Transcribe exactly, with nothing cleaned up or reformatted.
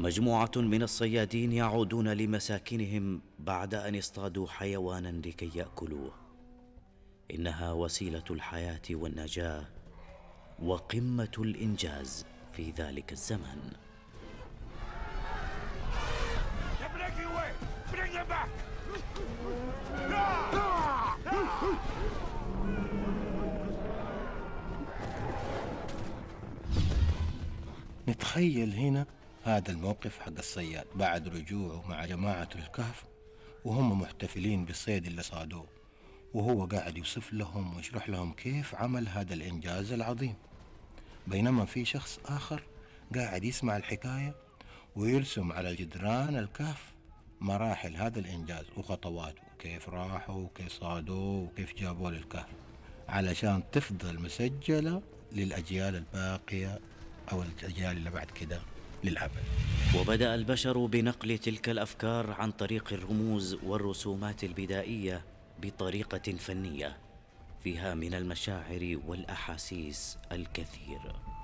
مجموعة من الصيادين يعودون لمساكنهم بعد أن اصطادوا حيوانا لكي يأكلوه. إنها وسيلة الحياة والنجاة وقمة الإنجاز في ذلك الزمن. نتخيل هنا هذا الموقف حق الصياد بعد رجوعه مع جماعة الكهف وهم محتفلين بالصيد اللي صادوه، وهو قاعد يوصف لهم ويشرح لهم كيف عمل هذا الإنجاز العظيم، بينما في شخص آخر قاعد يسمع الحكاية ويرسم على جدران الكهف مراحل هذا الإنجاز وخطواته، كيف راحوا وكيف صادوه وكيف جابوه للكهف، علشان تفضل مسجلة للأجيال الباقية أو الأجيال اللي بعد كده للأبد. وبدأ البشر بنقل تلك الأفكار عن طريق الرموز والرسومات البدائية بطريقة فنية فيها من المشاعر والأحاسيس الكثير.